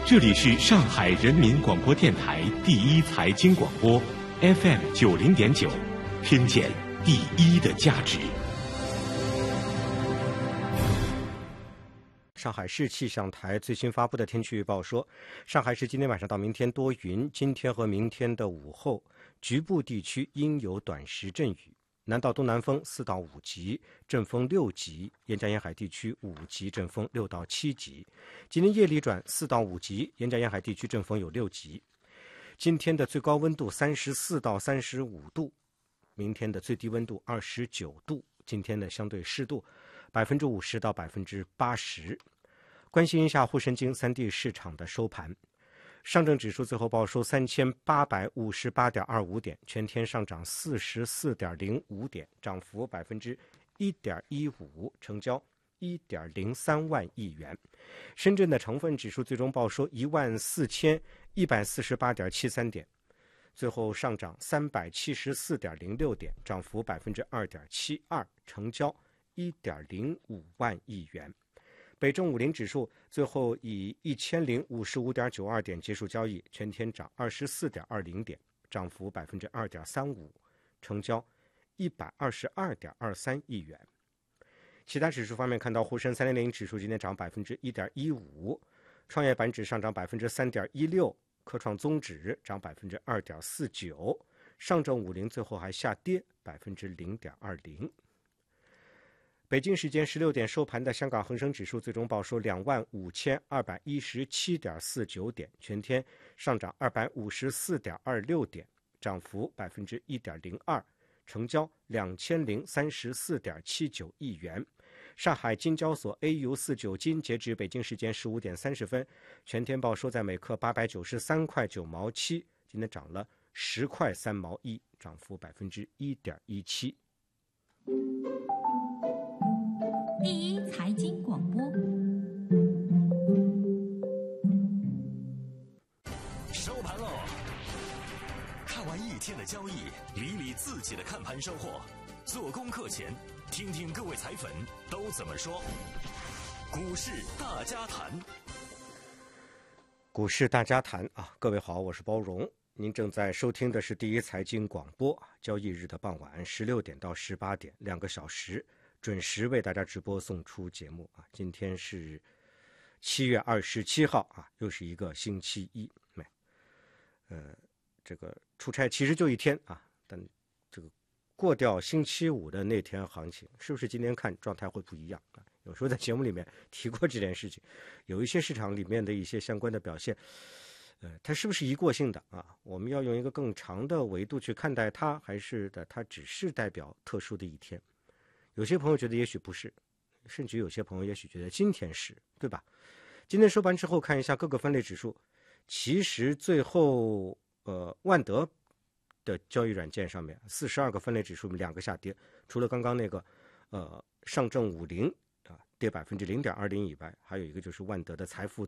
这里是上海人民广播电台第一财经广播 FM90.9，听见第一的价值。 上海市气象台最新发布的天气预报说，上海市今天晚上到明天多云，今天和明天的午后，局部地区应有短时阵雨，南到东南风4到5级，阵风6级，沿江沿海地区5级，阵风6到7级。今天夜里转4到5级，沿江沿海地区阵风有6级。今天的最高温度34到35度，明天的最低温度29度，今天的相对湿度50%到80%。关心一下沪深京3地市场的收盘。上证指数最后报收3858.25点，全天上涨44.05点，涨幅1.15%，成交1.03万亿元。深圳的成分指数最终报收14148.73点，最后上涨374.06点，涨幅2.72%，成交1.05万亿元。北证50指数最后以1055.92点结束交易，全天涨24.20点，涨幅2.35%，成交122.23亿元。其他指数方面，看到沪深300指数今天涨1.15%，创业板指上涨3.16%，科创综指涨2.49%，上证50最后还下跌0.20%。北京时间16点收盘的香港恒生指数最终报收25217.49点，全天上涨254.26点，涨幅1.02%，成交2034.79亿元。上海金交所 AU49 金截至北京时间15点30分，全天报收在每克893块9毛7，今天涨了10块3毛1，涨幅1.17%。 第一财经广播， 收盘喽！看完一天的交易，理理自己的看盘收获。做功课前，听听各位财粉都怎么说。股市大家谈， 股市大家谈啊！各位好，我是包荣，您正在收听的是第一财经广播。交易日的傍晚16点到18点，2个小时。准时为大家直播送出节目啊！今天是7月27号啊，又是一个星期一。这个出差其实就一天啊，但这个过掉星期五的那天行情，是不是今天看状态会不一样啊？有时候在节目里面提过这件事情，有一些市场里面的一些相关的表现，它是不是一过性的啊？我们要用一个更长的维度去看待它，还是它只是代表特殊的一天？有些朋友觉得也许不是，甚至有些朋友也许觉得今天是，对吧？今天收盘之后看一下各个分类指数，其实最后万德的交易软件上面42个分类指数2个下跌，除了刚刚那个上证50跌0.20%以外，还有一个就是万德的财富